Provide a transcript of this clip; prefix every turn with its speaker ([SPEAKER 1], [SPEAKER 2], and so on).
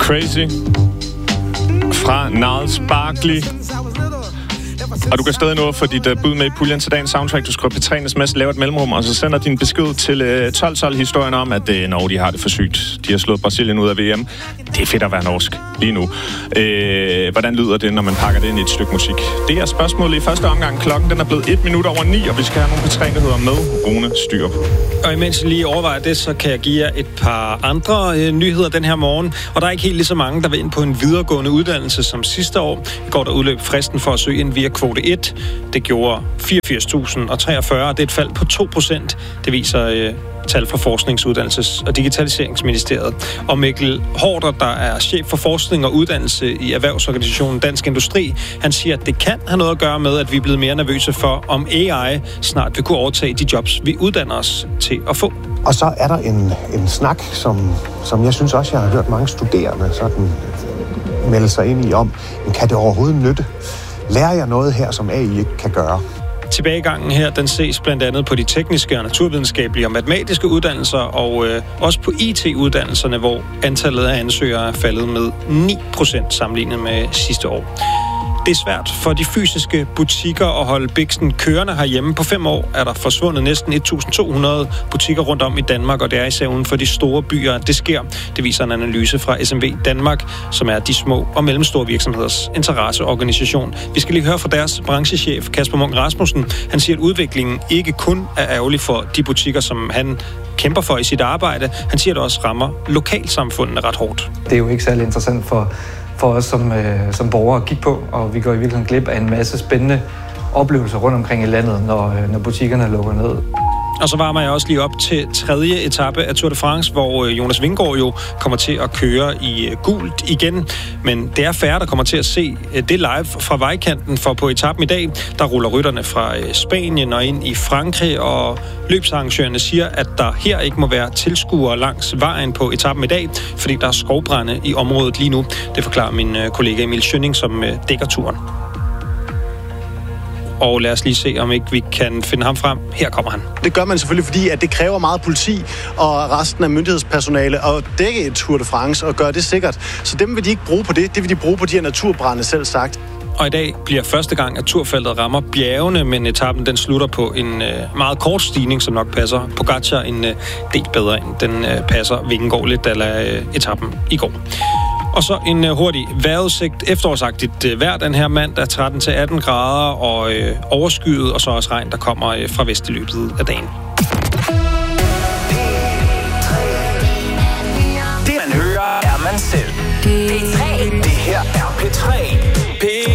[SPEAKER 1] Crazy fra Gnarls Barkley. Og du kan stadig nå for dit bud med i puljen til dagens soundtrack. Du skriver P3's Mads, laver et mellemrum, og så sender din besked til 12-12-historien om, at Norge, de har det for sygt. De har slået Brasilien ud af VM. Det er fedt at være norsk lige nu. Hvordan lyder det, når man pakker det ind i et stykke musik? Det er spørgsmålet i første omgang. Klokken den er blevet 1:09, og vi skal have nogle P3-nyheder med Rune Styrup.
[SPEAKER 2] Og imens I lige overvejer det, så kan jeg give jer et par andre nyheder den her morgen. Og der er ikke helt lige så mange, der vil ind på en videregående uddannelse som sidste år. I går der udløb fristen for at søge ind via kvote 1. Det gjorde 84.043. Det er et fald på 2%. Det viser tal fra Forskningsuddannelses- og Digitaliseringsministeriet. Og Mikkel Hårder, der er chef for forskning og uddannelse i erhvervsorganisationen Dansk Industri, han siger, at det kan have noget at gøre med, at vi er blevet mere nervøse for, om AI snart vil kunne overtage de jobs, vi uddanner os til at få.
[SPEAKER 3] Og så er der en snak, som jeg synes også, jeg har hørt mange studerende sådan melde sig ind i om, kan det overhovedet nytte? Lærer jeg noget her, som AI ikke kan gøre?
[SPEAKER 2] Tilbagegangen her, den ses blandt andet på de tekniske og naturvidenskabelige og matematiske uddannelser, og også på IT-uddannelserne, hvor antallet af ansøgere er faldet med 9% sammenlignet med sidste år. Det er svært for de fysiske butikker at holde biksen kørende herhjemme. På 5 år er der forsvundet næsten 1.200 butikker rundt om i Danmark, og det er især uden for de store byer, det sker. Det viser en analyse fra SMV Danmark, som er de små og mellemstore virksomheders interesseorganisation. Vi skal lige høre fra deres branchechef, Kasper Munk Rasmussen. Han siger, at udviklingen ikke kun er ærgerlig for de butikker, som han kæmper for i sit arbejde. Han siger, at det også rammer lokalsamfundene ret hårdt.
[SPEAKER 4] Det er jo ikke særlig interessant for os som borgere at kigge på, og vi går i virkeligheden glip af en masse spændende oplevelser rundt omkring i landet, når butikkerne lukker ned.
[SPEAKER 2] Og så varmer jeg også lige op til 3. etape af Tour de France, hvor Jonas Vingegaard jo kommer til at køre i gult igen. Men det er færre, der kommer til at se det live fra vejkanten, for på etappen i dag, der ruller rytterne fra Spanien og ind i Frankrig, og løbsarrangørerne siger, at der her ikke må være tilskuere langs vejen på etappen i dag, fordi der er skovbrande i området lige nu. Det forklarer min kollega Emil Schønning, som dækker turen. Og lad os lige se, om ikke vi kan finde ham frem. Her kommer han.
[SPEAKER 5] Det gør man selvfølgelig, fordi at det kræver meget politi og resten af myndighedspersonale at dække et Tour de France og gøre det sikkert. Så dem vil de ikke bruge på det. Det vil de bruge på de her naturbrande, selv sagt.
[SPEAKER 2] Og i dag bliver første gang, at turfeltet rammer bjergene, men etappen den slutter på en meget kort stigning, som nok passer Pogačar en del bedre, end den passer Vingegaard lidt eller etappen i går. Og så en hurtig vejrudsigt, efterårsagtigt vejr den her mandag, 13-18 grader og overskyet, og så også regn, der kommer fra vest i løbet af dagen.
[SPEAKER 6] Det man hører, er man selv. P3. Det her er P3.